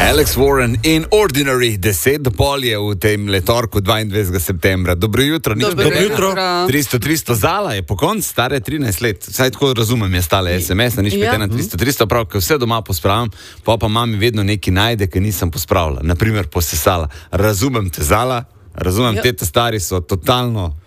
Alex Warren in Ordinary, 10:10 je v tem letorku 22. septembra. Dobro jutro, Dobro jutro. 300 Zala je po koncu stare 13 let. Saj tako razumem, je stale SMS, nič pet na 300, prav, ker vse doma pospravim, pa mami vedno nekaj najde, ki nisem pospravila. Naprimer posesala. Razumem te, Zala, razumem, tete stari so totalno...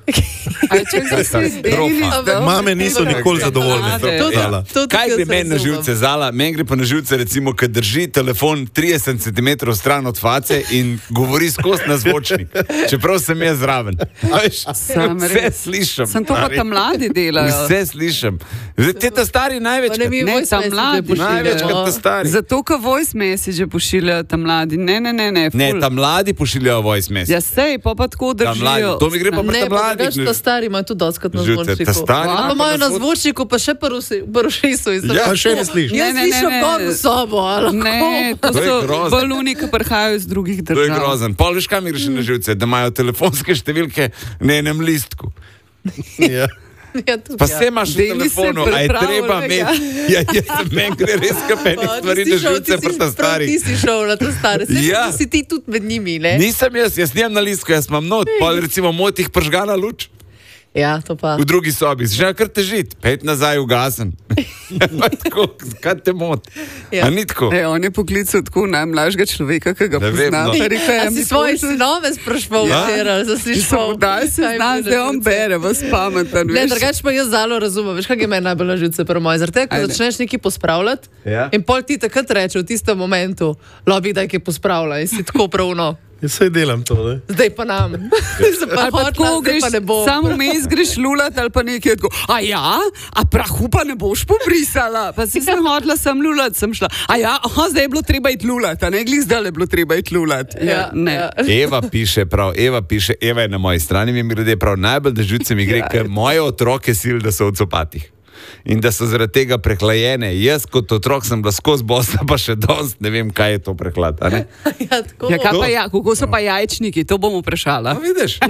Mame niso nikoli zadovoljne. Kaj gre meni na živce, Zala? Meni gre pa na živce, recimo, kad drži telefon 30 cm stran od face in govori skozi na zvočnik. Čeprav sem jaz zraven. Vse slišim. Sem to pa tam mladi delajo. Vse slišim. Teta stari največkrat. Ne, tam mladi največkrat ta stari. Zato, ker voice message pošiljajo tam mladi. Ne. Ne, tam mladi pošiljajo voice message. Ja, sej, pa tako držijo. To mi gre pa pri tam mladi. Ta stari imajo tudi doskrat na zvočniku. Pa imajo na zvočniku, pa še prvošisu. Ja, še ne slišim. Jaz slišim kot v sobo. Ne, to so baluni, ki prihajajo iz drugih držav. To je grozen. Pol veš, kam mi greš na živce? Da imajo telefonske številke na enem listku. Ja. Pa se imaš v telefonu, a je treba imeti. Ja, meni gre res kapenih stvari na živce pri ta starih. Ti si šel na ta stari. Ja. Si ti tudi med njimi, ne? Nisem jaz nijem na listku, jaz imam not. Pa recimo moj tih pržgana luč. Ja, to pa. V drugi sobi. Že kar težit. Pet nazaj ugasen. Tako, kaj te moti? Ja. A ni tako? On je poklical tako najmlajšega človeka, ki ga poznam. A si svoje sinove sprašval včeraj, da si šel? Daj se znam, da on bere, vas pameten. Ne, drugače pa jaz Zalo razumem. Veš, kaj je meni najbolj na živce pri moji? Zaradi tega, ko začneš nekaj pospravljati in pol ti takrat reče v tistem momentu, lobi, da je kaj pospravlja in si tako pravno. Jaz se delam to, ne? Zdaj pa nam. Ali pa tako greš, samo mes greš lulat ali pa nekaj tako. A ja? A prahu pa ne boš pobrisala? Pa si sem hodila, sem lulat, sem šla. A ja? Aha, zdaj je bilo treba iti lulat, a ne? Glih zdaj je bilo treba iti lulat. Ja, ne. Eva piše, Eva je na moji strani, mi grede prav najbolj, da živce mi gre, ker moje otroke sil, da so v copatih. In da so zaradi tega prehlajene. Jaz kot otrok sem bila skozi bosna, pa še dost ne vem, kaj je to prehlad. Ja, tako. Ja, kaj pa kako so pa jajčniki, to bom vprašala. No, vidiš.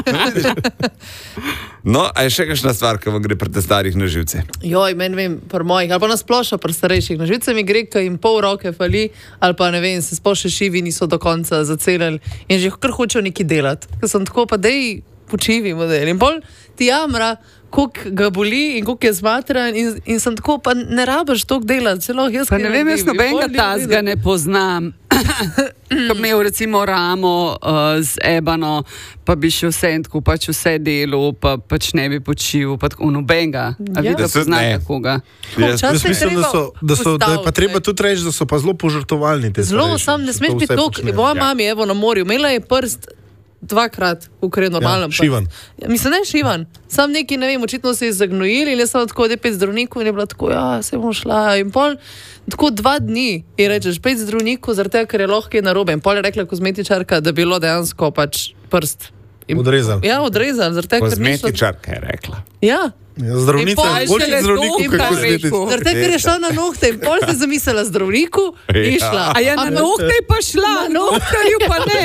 No, a je še kakšna stvar, ki vam gre pri starih na živce? Joj, meni vem, pri mojih, ali pa nasplošno pri starejših na živce mi gre, ko jim pol roke fali, ali pa ne vem, se sploh še šivi niso do konca zacelili in že kar hočejo nekaj delati. Ker sem tako, pa dej počivi model. In pol ti jamra, koliko ga boli in koliko je zmatran in sem tako, pa ne rabiš toliko delati, celo jaz pa ne vem, jaz nobenega tazga ne poznam. Ko bi imel recimo ramo z ebano, pa bi še vse in tako pač vse delo, pa pač ne bi počil, pa tako nobenega. A vi da poznate koga? Jaz mislim, da je pa treba tudi reči, da so pa zelo požrtovalni te zelo, sam ne smeš biti toliko. Moja mami, evo, na morju, imela je prst dvakrat, ukaj je normalno. Šivan. Mislim, ne šivan. Sam neki, ne vem, očitno se je zagnojili in jaz sem tako, da je 5 zdravnikov in je bila tako, ja, se bom šla. In pol, tako 2 dni je rečeš, 5 zdravnikov, zaradi tega, ker je lahko narobe. In pol je rekla kozmetičarka, da bi bilo dejansko pač prst. Odrezan. Ja, odrezan. Kozmetičarka je rekla. Ja. Zdravnica je bolj zdravnikov, kot kozmetičarka. Zaradi tega, ker je šla na nohte in pol se zamislila zdravniku in šla. A ja, na nohte je pa šla, na nohtarju pa ne.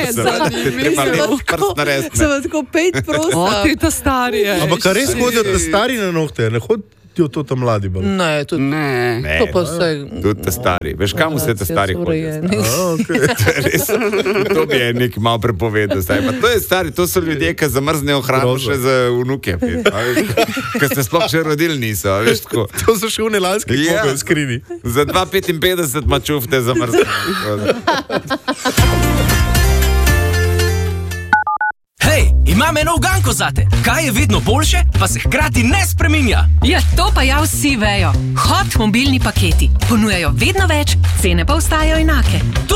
Sem tako 5 prosta. O, ti ta stari je. Ampak res hodijo ta stari na nohte, ne hodijo to tam mladi. Ne, tudi ne. To pa vse. Tudi ta stari. Veš, kam vse ta stari hodijo? To bi je nekaj malo prepovedal. To je stari, to so ljudje, ki zamrznejo hrano še za vnuke. Ki se sploh še rodili niso. To so še v nelanski skrini. Za 2,55 ma čufte zamrznejo. Hej, imam eno uganko zate. Kaj je vedno boljše, pa se hkrati ne spreminja? Ja, to pa ja vsi vejo. Hot mobilni paketi. Ponujajo vedno več, cene pa ostajajo enake.